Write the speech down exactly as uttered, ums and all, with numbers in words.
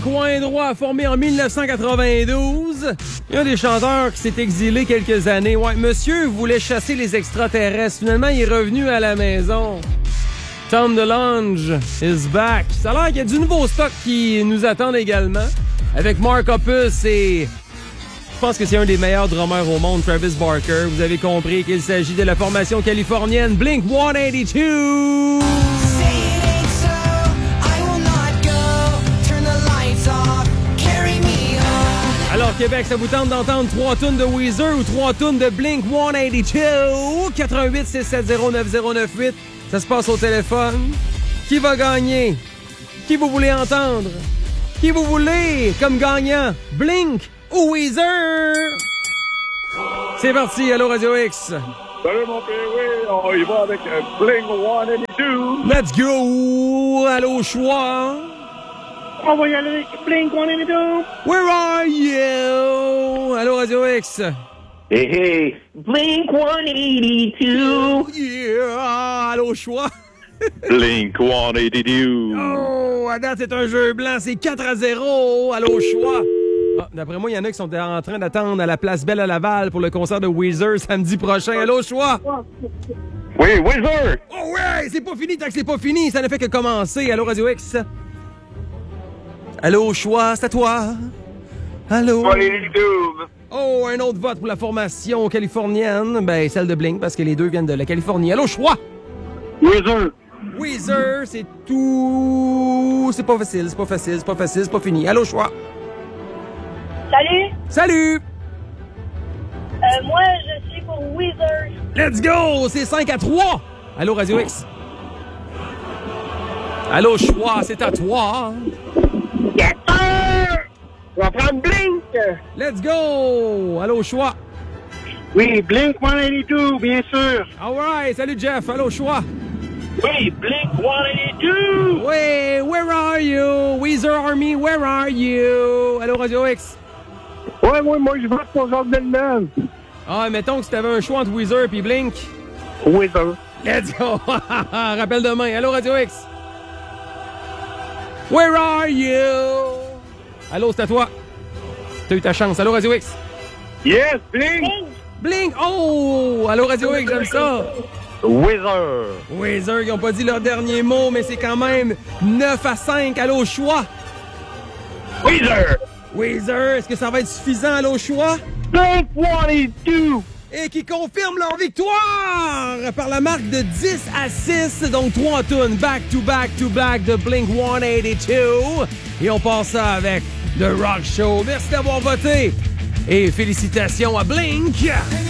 coin droit, formé en dix-neuf cent quatre-vingt-douze. Il y a un des chanteurs qui s'est exilé quelques années. Ouais, monsieur voulait chasser les extraterrestres. Finalement, il est revenu à la maison. Tom DeLonge is back. Ça a l'air qu'il y a du nouveau stock qui nous attend également. Avec Mark Hoppus et... Je pense que c'est un des meilleurs drummers au monde, Travis Barker. Vous avez compris qu'il s'agit de la formation californienne Blink one eighty-two. Alors, Québec, ça vous tente d'entendre trois tunes de Weezer ou trois tunes de Blink one eighty-two? quatre un huit six sept zéro neuf zéro neuf huit. Ça se passe au téléphone. Qui va gagner? Qui vous voulez entendre? Qui vous voulez comme gagnant? Blink ou Weezer? C'est parti, allô Radio X. Salut mon père, oui, on y va avec Blink one eighty-two. Let's go! Allô choix. On va y aller avec Blink one eighty-two. Where are you? Allô Radio X. Hey, hey, Blink one eighty-two. Yeah! Allô choix. Blink one eighty-two. Oh, à date, c'est un jeu blanc, c'est quatre à zéro. Allô choix. Ah, d'après moi, il y en a qui sont en train d'attendre à la Place Belle à Laval pour le concert de Weezer samedi prochain. Allô choix. Oui, Weezer. Oh ouais, c'est pas fini tant que c'est pas fini. Ça ne fait que commencer. Allô Radio X. Allô choix, c'est à toi. Allô. one eighty-two. Oh, un autre vote pour la formation californienne. Ben, celle de Blink, parce que les deux viennent de la Californie. Allô, choix! Weezer. Weezer, c'est tout... C'est pas facile, c'est pas facile, c'est pas facile, c'est pas fini. Allô, choix! Salut! Salut! Euh, moi, je suis pour Weezer. Let's go! C'est cinq à trois! Allô, Radio X? Allô, choix, c'est à toi! Yes, sir! On va prendre Blink! Let's go! Allô, choix! Oui, Blink one eighty-two, bien sûr! All right, salut Jeff, allô, choix! Oui, Blink one eighty-two! Oui, where are you? Weezer Army, where are you? Allô, Radio X? Ouais, ouais, moi, je vote pour Jordan Love. Ah, mettons que si t'avais un choix entre Weezer et Blink. Weezer. Let's go! Rappel demain. Allô, Radio X? Where are you? Allô, c'est à toi. T'as eu ta chance. Allô, Radio X? Yes, Blink. Blink! Oh! Allô, Radio X, j'aime ça. Weezer. Weezer, ils n'ont pas dit leur dernier mot, mais c'est quand même neuf à cinq. Allô, choix? Weezer. Weezer, est-ce que ça va être suffisant, allô, choix? Blink one eighty-two! Et qui confirme leur victoire par la marque de dix à six. Donc, trois tunes back to back to back de Blink one eighty-two. Et on passe ça avec The Rock Show. Merci d'avoir voté. Et félicitations à Blink.